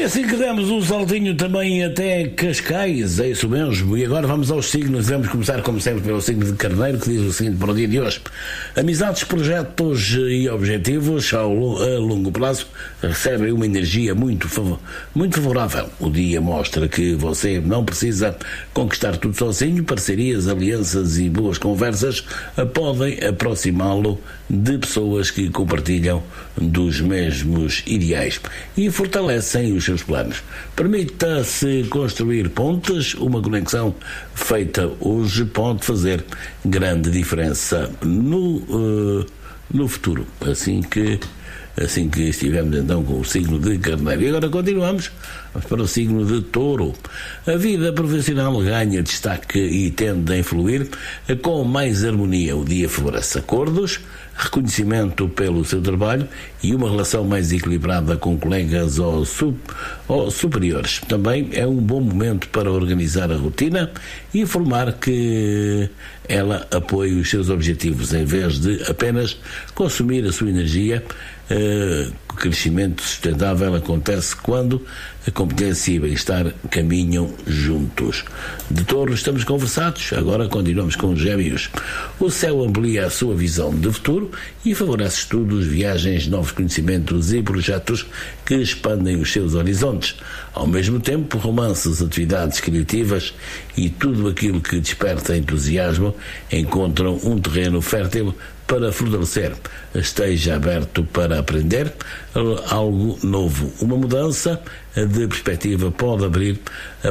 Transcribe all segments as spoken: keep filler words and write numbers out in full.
assim que demos um saltinho também até Cascais, é isso mesmo. E agora vamos aos signos. Vamos começar, como sempre, pelo signo de Carneiro, que diz o seguinte para o dia de hoje: amizades, projetos e objetivos ao, a longo prazo recebem uma energia muito, muito favorável. O dia mostra que você não precisa conquistar tudo sozinho. Parcerias, alianças e boas conversas podem aproximá-lo de pessoas que compartilham dos mesmos ideais e fortalecem os seus planos. Permita-se construir pontes. Uma conexão feita hoje pode fazer grande diferença no, uh, no futuro. Assim que Assim que estivemos então com o signo de Carneiro. E agora continuamos para o signo de Touro. A vida profissional ganha destaque e tende a influir com mais harmonia. O dia favorece acordos, reconhecimento pelo seu trabalho e uma relação mais equilibrada com colegas ou, sub, ou superiores. Também é um bom momento para organizar a rotina e informar que ela apoie os seus objetivos, em vez de apenas consumir a sua energia. Uh, o crescimento sustentável acontece quando a competência e o bem-estar caminham juntos. De Touro estamos conversados, agora continuamos com os Gêmeos. O céu amplia a sua visão de futuro e favorece estudos, viagens, novos conhecimentos e projetos que expandem os seus horizontes. Ao mesmo tempo, romances, atividades criativas e tudo aquilo que desperta entusiasmo encontram um terreno fértil para florescer. Esteja aberto para aprender algo novo. Uma mudança de perspectiva pode abrir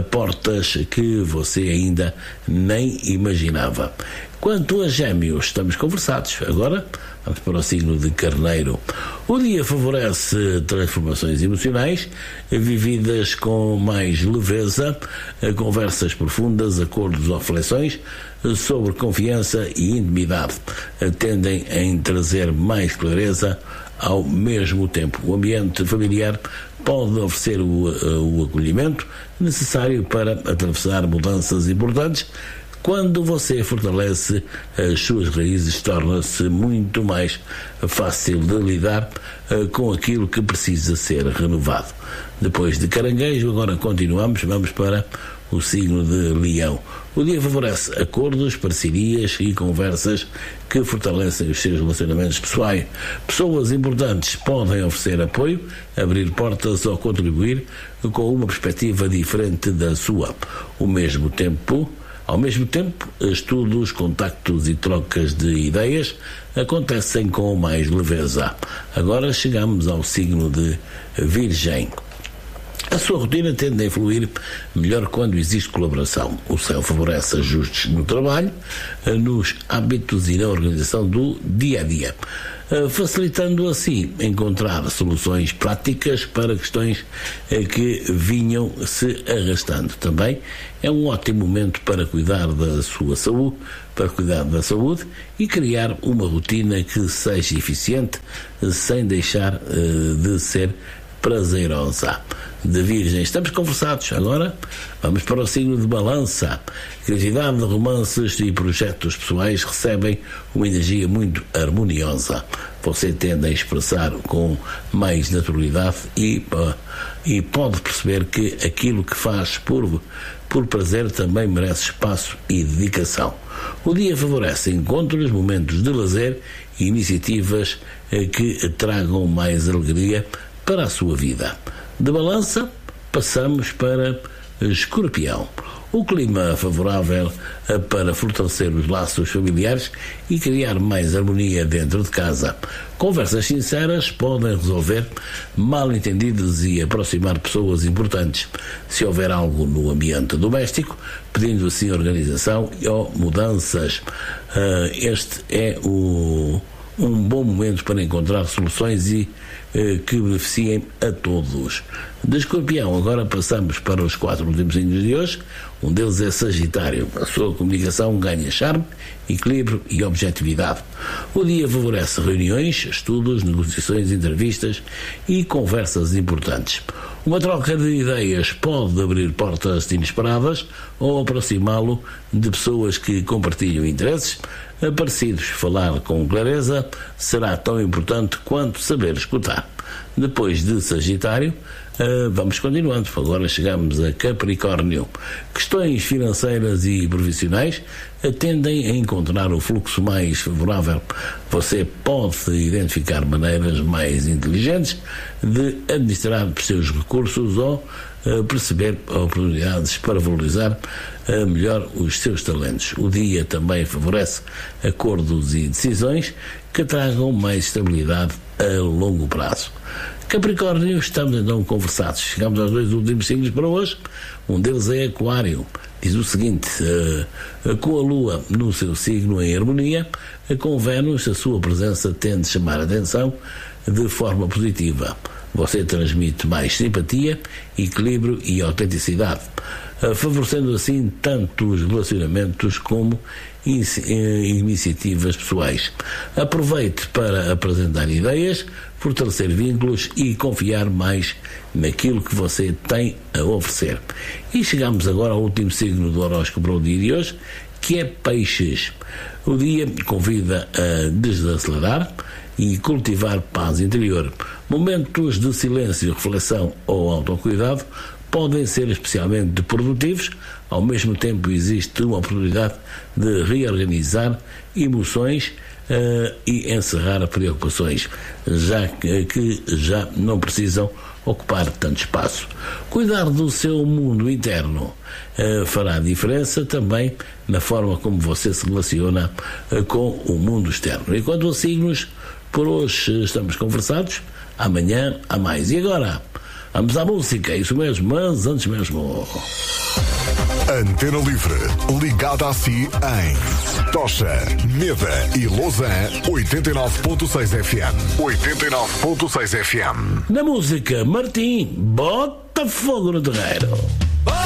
portas que você ainda nem imaginava. Quanto a Gêmeos, estamos conversados. Agora vamos para o signo de Carneiro. O dia favorece transformações emocionais vividas com mais leveza, conversas profundas, acordos ou reflexões sobre confiança e intimidade tendem a trazer mais clareza ao mesmo tempo. O ambiente familiar pode oferecer o, o acolhimento necessário para atravessar mudanças importantes. Quando você fortalece as suas raízes, torna-se muito mais fácil de lidar uh, com aquilo que precisa ser renovado. Depois de Caranguejo, agora continuamos, vamos para o signo de Leão. O dia favorece acordos, parcerias e conversas que fortalecem os seus relacionamentos pessoais. Pessoas importantes podem oferecer apoio, abrir portas ou contribuir com uma perspectiva diferente da sua. Ao mesmo tempo, Ao mesmo tempo, estudos, contactos e trocas de ideias acontecem com mais leveza. Agora chegamos ao signo de Virgem. A sua rotina tende a influir melhor quando existe colaboração. O céu favorece ajustes no trabalho, nos hábitos e na organização do dia a dia, facilitando assim encontrar soluções práticas para questões que vinham se arrastando. Também é um ótimo momento para cuidar da sua saúde, para cuidar da saúde e criar uma rotina que seja eficiente sem deixar de ser prazerosa. De Virgem estamos conversados. Agora vamos para o signo de Balança. Criatividade, romances e projetos pessoais recebem uma energia muito harmoniosa. Você tende a expressar com mais naturalidade e, e pode perceber que aquilo que faz por, por prazer também merece espaço e dedicação. O dia favorece encontros, momentos de lazer e iniciativas que tragam mais alegria para a sua vida. De Balança, passamos para Escorpião. O clima favorável para fortalecer os laços familiares e criar mais harmonia dentro de casa. Conversas sinceras podem resolver mal-entendidos e aproximar pessoas importantes. Se houver algo no ambiente doméstico, pedindo assim organização ou mudanças, este é o, um bom momento para encontrar soluções e que beneficiem a todos. De Escorpião, agora passamos para os quatro últimos signos de hoje. Um deles é Sagitário. A sua comunicação ganha charme, equilíbrio e objetividade. O dia favorece reuniões, estudos, negociações, entrevistas e conversas importantes. Uma troca de ideias pode abrir portas inesperadas ou aproximá-lo de pessoas que compartilham interesses parecidos. Falar com clareza será tão importante quanto saber escutar. Depois de Sagitário, uh, vamos continuando. Agora chegamos a Capricórnio. Questões financeiras e profissionais tendem a encontrar o fluxo mais favorável. Você pode identificar maneiras mais inteligentes de administrar os seus recursos ou uh, perceber oportunidades para valorizar uh, melhor os seus talentos. O dia também favorece acordos e decisões que tragam mais estabilidade a longo prazo. Capricórnio, estamos então conversados. Chegamos aos dois últimos signos para hoje. Um deles é Aquário. Diz o seguinte: uh, com a Lua no seu signo em harmonia, com Vênus, a sua presença tende a chamar a atenção de forma positiva. Você transmite mais simpatia, equilíbrio e autenticidade, uh, favorecendo assim tanto os relacionamentos como iniciativas pessoais. Aproveite para apresentar ideias, fortalecer vínculos e confiar mais naquilo que você tem a oferecer. E chegamos agora ao último signo do horóscopo para o dia de hoje, que é Peixes. O dia convida a desacelerar e cultivar paz interior. Momentos de silêncio, reflexão ou autocuidado podem ser especialmente produtivos. Ao mesmo tempo, existe uma oportunidade de reorganizar emoções uh, e encerrar preocupações, já que, que já não precisam ocupar tanto espaço. Cuidar do seu mundo interno uh, fará diferença também na forma como você se relaciona uh, com o mundo externo. E quanto aos signos, por hoje estamos conversados. Amanhã há mais. E agora? Vamos à música, é isso mesmo, mas antes mesmo. Antena Livre, ligada a si em Tocha, Meda e Lausanne, oitenta e nove ponto seis F M. oitenta e nove ponto seis F M. Na música, Martim, bota fogo no terreiro.